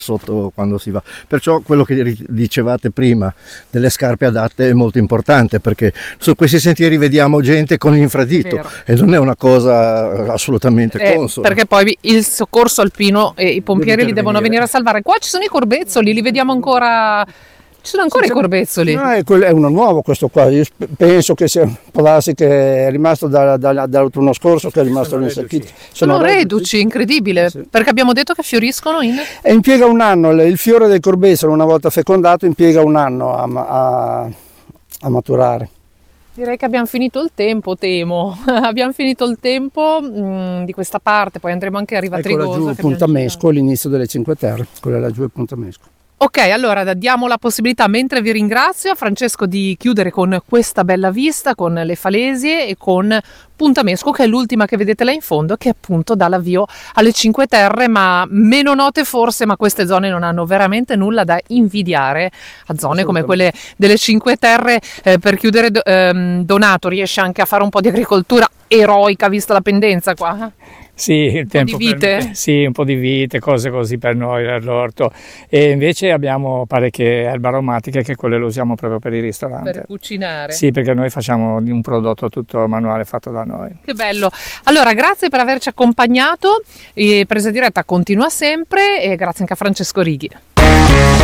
sotto quando si va. Perciò quello che dicevate prima delle scarpe adatte è molto importante, perché su questi sentieri vediamo gente con l'infradito e non è una cosa assolutamente consona. Perché poi il soccorso alpino e i pompieri li devono venire a salvare. Qua ci sono i corbezzoli, li vediamo ancora. Ci sono ancora i corbezzoli? No, è uno nuovo questo qua. Io penso che sia un palazzo che è rimasto dall'autunno scorso, che è rimasto lì in secchito. Sono reduci, incredibile, sì. Perché abbiamo detto che fioriscono in... E impiega un anno, il fiore del corbezzolo una volta fecondato impiega un anno a maturare. Direi che abbiamo finito il tempo, temo. Abbiamo finito il tempo di questa parte, poi andremo anche a Rivatrigoso. Ecco laggiù Puntamesco, l'inizio delle Cinque Terre, quella laggiù è Puntamesco. Ok, allora diamo la possibilità, mentre vi ringrazio, a Francesco di chiudere con questa bella vista, con le falesie e con Puntamesco, che è l'ultima che vedete là in fondo, che appunto dà l'avvio alle Cinque Terre, ma meno note forse, ma queste zone non hanno veramente nulla da invidiare a zone come quelle delle Cinque Terre. Per chiudere, Donato riesce anche a fare un po' di agricoltura eroica, vista la pendenza qua? Sì, il tempo di vite? Sì, un po' di vite, cose così per noi all'orto, e invece abbiamo parecchie erbe aromatiche che quelle le usiamo proprio per i ristoranti. Per cucinare? Sì, perché noi facciamo un prodotto tutto manuale fatto da noi. Che bello! Allora, grazie per averci accompagnato, Presa Diretta continua sempre e grazie anche a Francesco Righi.